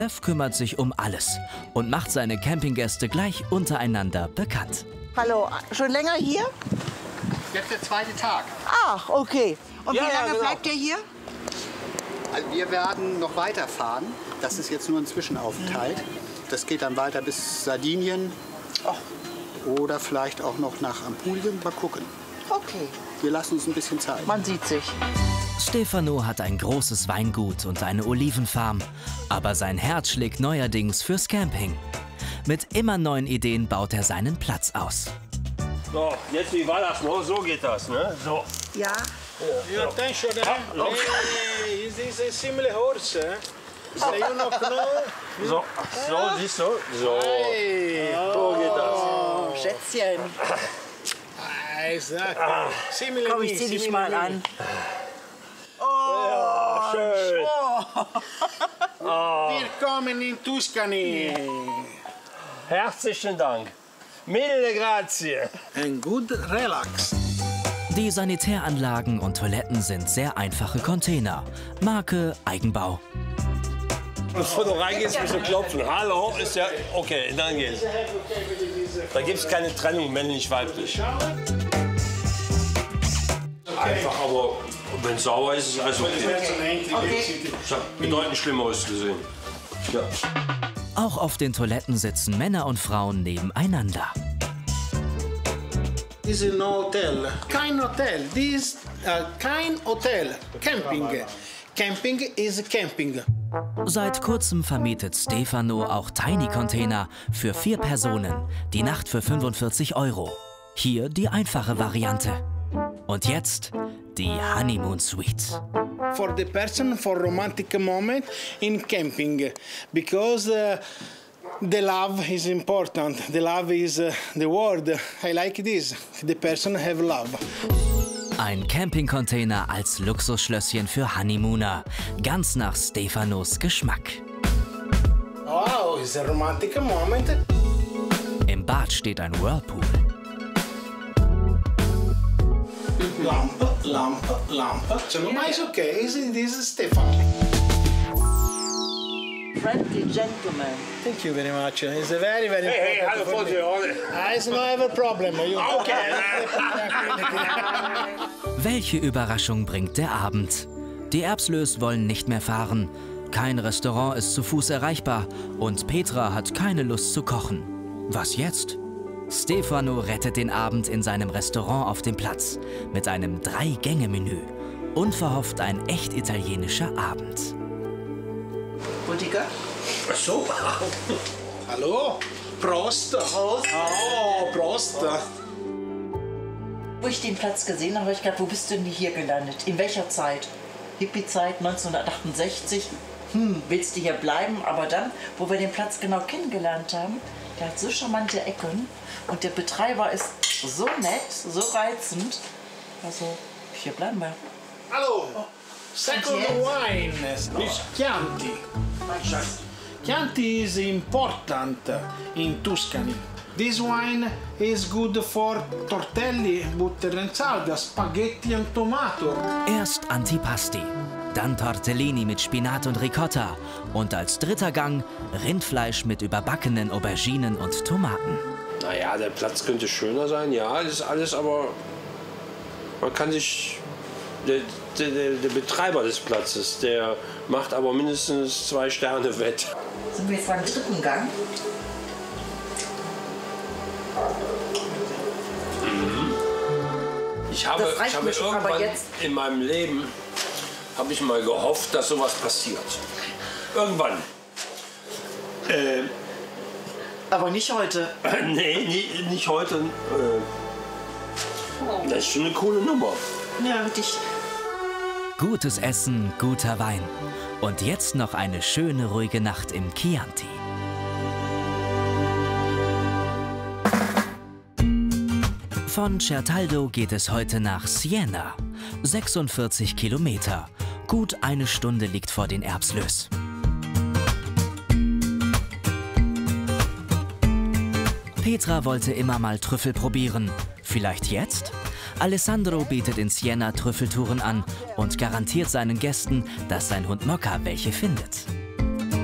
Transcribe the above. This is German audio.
Steph kümmert sich um alles und macht seine Campinggäste gleich untereinander bekannt. Hallo, schon länger hier? Jetzt der zweite Tag. Ach, okay. Und Ja, wie lange genau. bleibt ihr hier? Also wir werden noch weiterfahren. Das ist jetzt nur ein Zwischenaufenthalt. Das geht dann weiter bis Sardinien. Oder vielleicht auch noch nach Ampulien. Mal gucken. Okay, Wir lassen uns ein bisschen Zeit. man sieht sich. Stefano hat ein großes Weingut und eine Olivenfarm, aber sein Herz schlägt neuerdings fürs Camping. Mit immer neuen Ideen baut er seinen Platz aus. So, jetzt wie war das? No, so geht das, ne? So. Ja, Your attention, hey, this is a similar horse, eh? So you not know? So, so, siehst du? So. Hey, So geht das. oh, Schätzchen. exactly. Similar Komm, me, ich zieh dich similar mal me. an. Schön. Willkommen in Tuscany. Herzlichen Dank. Mille grazie. And good relax. Die Sanitäranlagen und Toiletten sind sehr einfache Container. Marke Eigenbau. Bevor du reingehst, musst du klopfen. Hallo, ist ja okay, dann geht's. Da gibt's keine Trennung männlich-weiblich. Einfach, aber wenn es sauer ist, ist alles okay. Ich habe bedeutend Schlimmeres gesehen. Ja. Auch auf den Toiletten sitzen Männer und Frauen nebeneinander. This is no hotel. Kein Hotel. This kein Hotel. Camping. Camping is camping. Seit kurzem vermietet Stefano auch Tiny Container für 4 Personen, die Nacht für 45 €. Hier die einfache Variante. Und jetzt die Honeymoon Suite. For the person for romantic moment in camping, because the love is important. The love is the word. I like this. The person have love. Ein Campingcontainer als Luxusschlösschen für Honeymooner. Ganz nach Stefanos Geschmack. Wow, it's a romantic moment. Im Bad steht ein Whirlpool. Lamp, lamp, lamp. So, ma it's okay. This is Stefano. Friendly gentleman. Thank you very much. It's a very, very Hey, hallo, important for me. Vorsicht. It's no ever problem. You Welche Überraschung bringt der Abend? Die Erbslös wollen nicht mehr fahren. Kein Restaurant ist zu Fuß erreichbar und Petra hat keine Lust zu kochen. Was jetzt? Stefano rettet den Abend in seinem Restaurant auf dem Platz mit einem 3-Gänge-Menü. Unverhofft ein echt italienischer Abend. Rüdiger? Ach so. Hallo? Prost. Prost. Oh, Prost. Wo ich den Platz gesehen habe, habe ich gedacht, wo bist du denn hier gelandet? In welcher Zeit? Hippie-Zeit, 1968. Willst du hier bleiben? Aber dann, wo wir den Platz genau kennengelernt haben, der hat so charmante Ecken und der Betreiber ist so nett, so reizend. Also, hier bleiben wir. Hallo. Second jetzt? wine is Chianti. Chianti is important in Tuscany. This wine is good for tortelli, butter and salad, spaghetti and tomato. Erst Antipasti, dann Tortellini mit Spinat und Ricotta und als dritter Gang Rindfleisch mit überbackenen Auberginen und Tomaten. Naja, der Platz könnte schöner sein, ja, das ist alles, aber man kann sich. Der Betreiber des Platzes, der macht aber mindestens 2 Sterne wett. Sind wir jetzt beim dritten Gang? Ich habe Das reicht mir schon, aber irgendwann jetzt- in meinem Leben habe ich mal gehofft, dass sowas passiert. Irgendwann. Aber nicht heute. Nee, nicht heute. Das ist schon eine coole Nummer. Ja, dich. Gutes Essen, guter Wein. Und jetzt noch eine schöne, ruhige Nacht im Chianti. Von Certaldo geht es heute nach Siena. 46 Kilometer. Gut eine Stunde liegt vor den Erbslös. Petra wollte immer mal Trüffel probieren. Vielleicht jetzt? Alessandro bietet in Siena Trüffeltouren an und garantiert seinen Gästen, dass sein Hund Mokka welche findet.